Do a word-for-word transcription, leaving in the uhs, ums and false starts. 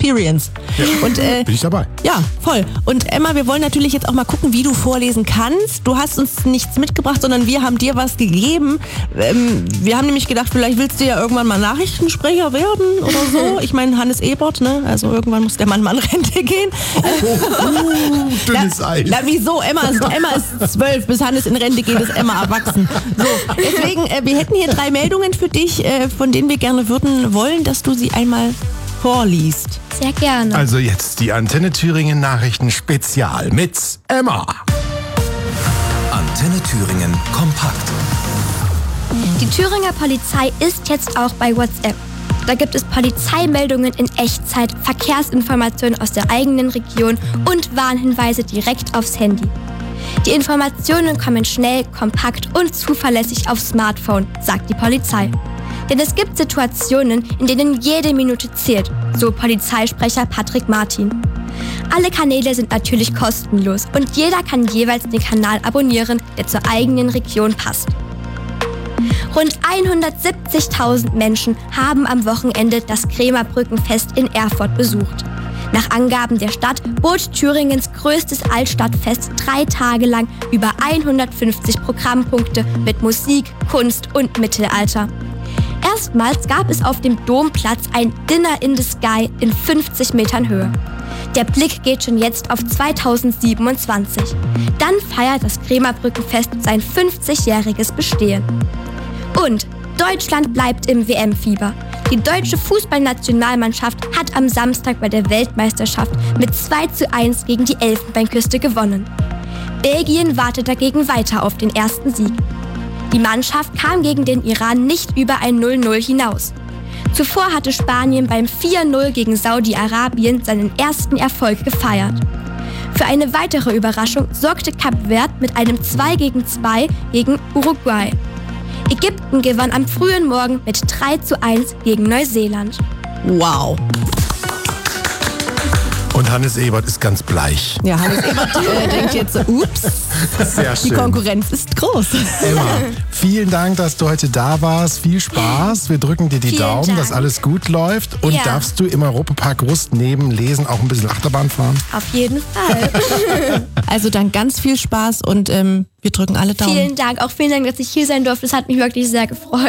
Experience. Ja, und, äh, bin ich dabei. Ja, voll. Und Emma, wir wollen natürlich jetzt auch mal gucken, wie du vorlesen kannst. Du hast uns nichts mitgebracht, sondern wir haben dir was gegeben. Ähm, wir haben nämlich gedacht, vielleicht willst du ja irgendwann mal Nachrichtensprecher werden oder so. Ich meine, Hannes Ebert, ne? Also irgendwann muss der Mann mal in Rente gehen. Oh, uh, dünnes na, Eis. Na, wieso? Emma ist, Emma ist zwölf, bis Hannes in Rente geht, ist Emma erwachsen. So, deswegen, äh, wir hätten hier drei Meldungen für dich, äh, von denen wir gerne würden wollen, dass du sie einmal vorliest. Sehr gerne. Also jetzt die Antenne Thüringen Nachrichten Spezial mit Emma. Antenne Thüringen kompakt. Die Thüringer Polizei ist jetzt auch bei WhatsApp. Da gibt es Polizeimeldungen in Echtzeit, Verkehrsinformationen aus der eigenen Region und Warnhinweise direkt aufs Handy. Die Informationen kommen schnell, kompakt und zuverlässig aufs Smartphone, sagt die Polizei. Denn es gibt Situationen, in denen jede Minute zählt, so Polizeisprecher Patrick Martin. Alle Kanäle sind natürlich kostenlos und jeder kann jeweils den Kanal abonnieren, der zur eigenen Region passt. Rund hundertsiebzigtausend Menschen haben am Wochenende das Krämerbrückenfest in Erfurt besucht. Nach Angaben der Stadt bot Thüringens größtes Altstadtfest drei Tage lang über hundertfünfzig Programmpunkte mit Musik, Kunst und Mittelalter. Erstmals gab es auf dem Domplatz ein Dinner in the Sky in fünfzig Metern Höhe. Der Blick geht schon jetzt auf zweitausendsiebenundzwanzig. Dann feiert das Krämerbrückenfest sein fünfzigjähriges Bestehen. Und Deutschland bleibt im W M-Fieber. Die deutsche Fußballnationalmannschaft hat am Samstag bei der Weltmeisterschaft mit zwei zu eins gegen die Elfenbeinküste gewonnen. Belgien wartet dagegen weiter auf den ersten Sieg. Die Mannschaft kam gegen den Iran nicht über ein null null hinaus. Zuvor hatte Spanien beim vier null gegen Saudi-Arabien seinen ersten Erfolg gefeiert. Für eine weitere Überraschung sorgte Kap Verde mit einem zwei gegen zwei gegen Uruguay. Ägypten gewann am frühen Morgen mit drei zu eins gegen Neuseeland. Wow. Und Hannes Ebert ist ganz bleich. Ja, Hannes Ebert äh, denkt jetzt so, ups, Sehr schön. die Konkurrenz ist groß. Emma, vielen Dank, dass du heute da warst. Viel Spaß. Wir drücken dir die Vielen Daumen, Dank. dass alles gut läuft. Und Ja. darfst du im Europapark Rust neben Lesen auch ein bisschen Achterbahn fahren? Auf jeden Fall. Also dann ganz viel Spaß und ähm, wir drücken alle Daumen. Vielen Dank. Auch vielen Dank, dass ich hier sein durfte. Das hat mich wirklich sehr gefreut.